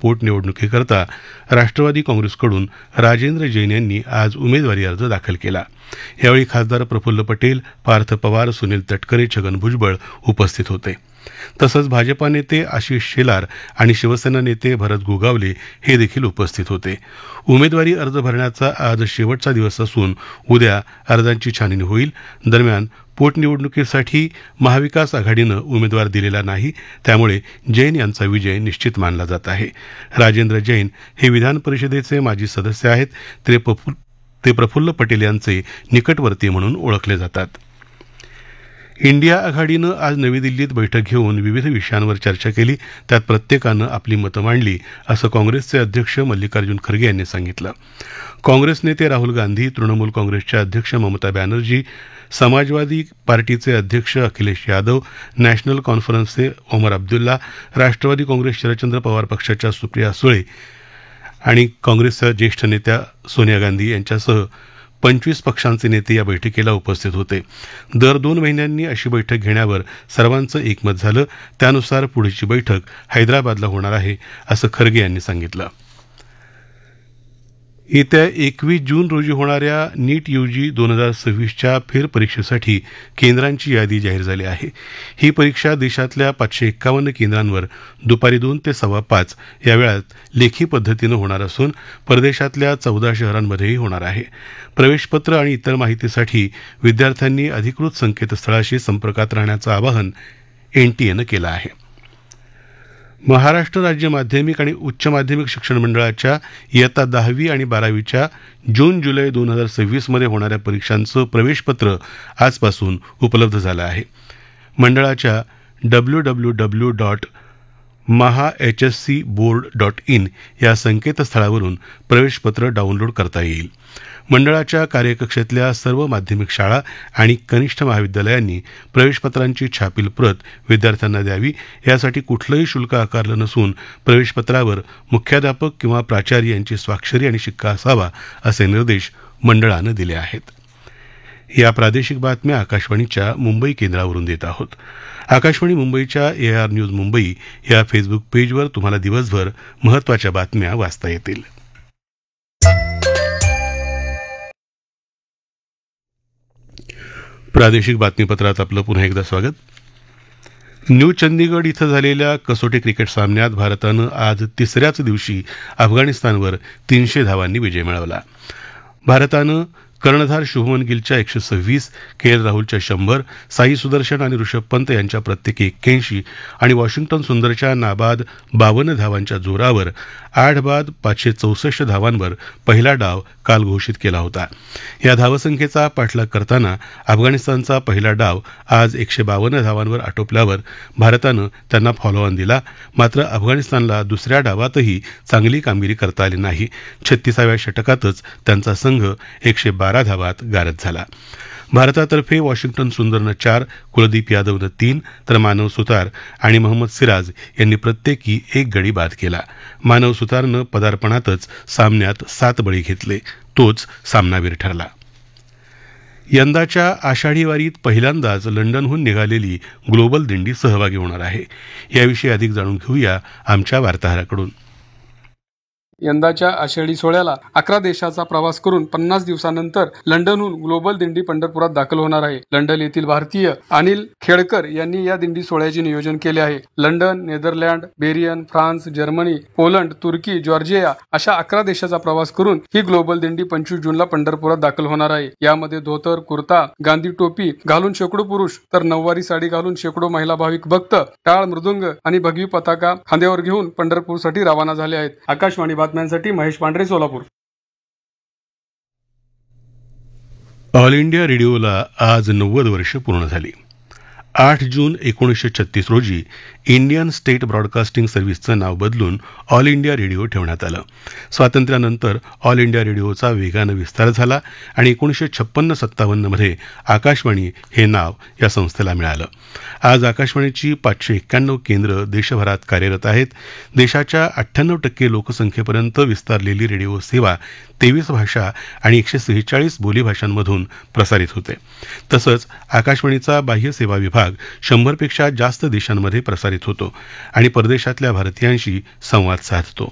पोटनिवडणुकीकरता राष्ट्रवादी काँग्रेसकडून राजेंद्र जैन यांनी आज उमेदवारी अर्ज दाखल केला. यावेळी खासदार प्रफुल्ल पटेल, पार्थ पवार, सुनील तटकरे, छगन भुजबळ उपस्थित होते. तसंच भाजपा नेते आशिष शेलार आणि शिवसेना नेते भरत गोगावले हे देखील उपस्थित होते. उमेदवारी अर्ज भरण्याचा आज शेवटचा दिवस असून उद्या अर्जांची छाननी होईल. दरम्यान पोटनिवडणुकीसाठी महाविकास आघाडीनं उमेदवार दिलेला नाही, त्यामुळे जैन यांचा विजय निश्चित मानला जात आहे. राजेंद्र जैन हे विधान परिषदेचे माजी सदस्य आहेत. ते प्रफुल्ल पटेल यांचे निकटवर्ती म्हणून ओळखले जातात. इंडिया आघाडीनं आज नवी दिल्लीत बैठक घेऊन विविध विषयांवर चर्चा केली. त्यात प्रत्येकानं आपली मतं मांडली, असं काँग्रेसचे अध्यक्ष मल्लिकार्जुन खरगे यांनी सांगितलं. काँग्रेस नेते राहुल गांधी, तृणमूल काँग्रेसच्या अध्यक्ष ममता बॅनर्जी, समाजवादी पार्टीचे अध्यक्ष अखिलेश यादव, नॅशनल कॉन्फरन्सचे ओमर अब्दुल्ला, राष्ट्रवादी काँग्रेस शरदचंद्र पवार पक्षाच्या सुप्रिया सुळे आणि काँग्रेसच्या ज्येष्ठ नेत्या सोनिया गांधी यांच्यासह 25 पक्षांचे नेते या बैठकीला उपस्थित होते. दर 2 महिन्यांनी अशी बैठक घेण्यावर सर्वांचं एकमत झालं. त्यानुसार पुढची बैठक हैदराबादला होणार आहे, असं खरगे यांनी सांगितलं. येत्या 21 जून रोजी होणाऱ्या नीट यूजी 2026च्या फेरपरीक्षेसाठी केंद्रांची यादी जाहीर झाली आहे. ही परीक्षा देशातल्या 551 केंद्रांवर दुपारी 2 ते 5:15 या वेळात लेखी पद्धतीनं होणार असून परदेशातल्या 14 शहरांमध्येही होणार आहे. प्रवेशपत्र आणि इतर माहितीसाठी विद्यार्थ्यांनी अधिकृत संकेतस्थळाशी संपर्कात राहण्याचं आवाहन एनटीएनं केलं आहे. महाराष्ट्र राज्य माध्यमिक आणि उच्च माध्यमिक शिक्षण मंडळाच्या इयत्ता 10वी आणि 12वीच्या जून-जुलै 2026 मध्ये होणाऱ्या परीक्षांचं प्रवेशपत्र आजपासून उपलब्ध झालं आहे. मंडळाच्या www.mahahscboard.in या संकेतस्थळावरून प्रवेशपत्र डाउनलोड करता येईल. मंडळाच्या कार्यकक्षेतल्या सर्व माध्यमिक शाळा आणि कनिष्ठ महाविद्यालयांनी प्रवेशपत्रांची छापील प्रत विद्यार्थ्यांना द्यावी. यासाठी कुठलंही शुल्क आकारलं नसून प्रवेशपत्रावर मुख्याध्यापक किंवा प्राचार्य यांची स्वाक्षरी आणि शिक्का असावा, असे निर्देश मंडळानं दिले आहेत. या प्रादेशिक बातम्या आकाशवाणीच्या मुंबई केंद्रावरून देत आहोत. आकाशवाणी मुंबईच्या AR न्यूज मुंबई या फेसबुक पेजवर तुम्हाला दिवसभर महत्त्वाच्या बातम्या वाचता येतील. प्रादेशिक बातमीपत्रात आपलं पुन्हा एकदा स्वागत. न्यू चंदीगड इथं झालेल्या कसोटी क्रिकेट सामन्यात भारतानं आज तिसऱ्याच दिवशी अफगाणिस्तानवर 300 धावांनी विजय मिळवला. भारतानं कर्णधार शुभमन गिलच्या 126, KL राहुलच्या 100, साई सुदर्शन आणि ऋषभ पंत यांच्या प्रत्येकी 81 आणि वॉशिंग्टन सुंदरच्या नाबाद 52 धावांच्या जोरावर 8 बाद 564 धावांवर पहिला डाव काल घोषित केला होता. या धावसंख्येचा पाठलाग करताना अफगाणिस्तानचा पहिला डाव आज 152 धावांवर आटोपल्यावर भारतानं त्यांना फॉलोऑन दिला. मात्र अफगाणिस्तानला दुसऱ्या डावातही चांगली कामगिरी करता आली नाही. 36व्या षटकातच त्यांचा संघ 112 धावात गारद झाला. भारतातर्फे वॉशिंग्टन सुंदरनं 4, कुलदीप यादवनं 3 तर मानव सुतार आणि मोहम्मद सिराज यांनी प्रत्येकी 1 गडी बाद केला. मानव सुतारनं पदार्पणातच सामन्यात 7 बळी घेतले. तोच सामनावीर ठरला. यंदाच्या आषाढी वारीत पहिल्यांदाच लंडनहून निघालेली ग्लोबल दिंडी सहभागी होणार आहे. याविषयी अधिक जाणून घेऊया आमच्या वार्ताहराकडून. यंदाच्या आषाढी सोहळ्याला 11 देशाचा प्रवास करून 50 दिवसानंतर लंडनहून ग्लोबल दिंडी पंढरपुरात दाखल होणार आहे. लंडन येथील भारतीय अनिल खेडकर यांनी या दिंडी सोहळ्याचे नियोजन केले आहे. London, Netherland, baryon, France, Germany, Poland, तुर्की, जॉर्जिया अशा 11 देशाचा प्रवास करून ही ग्लोबल दिंडी 25 जूनला पंढरपुरात दाखल होणार आहे. यामध्ये धोतर, कुर्ता, गांधी टोपी घालून शेकडो पुरुष तर नऊवारी साडी घालून शेकडो महिला भाविक भक्त टाळ, मृदुंग आणि भगवी पताका खांद्यावर घेऊन पंढरपूरसाठी रवाना झाले आहेत. आकाशवाणी बातम्यांसाठी महेश पांढरे, सोलापूर. ऑल इंडिया रेडिओला आज 90 वर्ष पूर्ण झाली. 8 जून 1936 रोजी इंडियन स्टेट ब्रॉडकास्टिंग सर्व्हिसचं नाव बदलून ऑल इंडिया रेडिओ ठेवण्यात आलं. स्वातंत्र्यानंतर ऑल इंडिया रेडिओचा वेगानं विस्तार झाला आणि 1956-57 मध्ये आकाशवाणी हे नाव या संस्थेला मिळालं. आज आकाशवाणीची 591 केंद्र देशभरात कार्यरत आहेत. देशाच्या 98% लोकसंख्येपर्यंत विस्तारलेली रेडिओ सेवा 23 भाषा आणि 146 बोलीभाषांमधून प्रसारित होते. तसंच आकाशवाणीचा बाह्य सेवा विभाग 100 पेक्षा जास्त देशांमध्ये प्रसारित होतो आणि परदेशातल्या भारतीयांशी संवाद साधतो.